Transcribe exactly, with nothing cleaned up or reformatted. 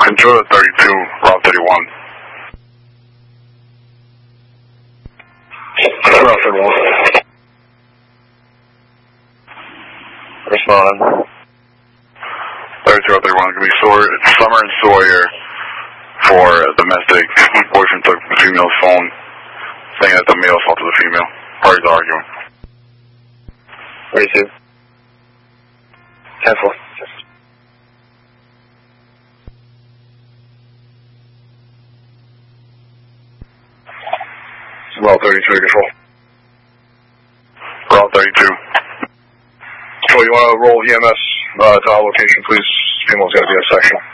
Controller thirty-two, Route thirty-one. Route thirty-one. Respond. thirty-two, Route thirty-one. It could be Sawyer, Summer and Sawyer for domestic. Boyfriend took the female's phone, saying that the male assaulted the female. Parties arguing. thirty-two. ten four. Route thirty-two, control. Route thirty-two. Control, you want to roll E M S uh, to our location, please? Female's got to be in section.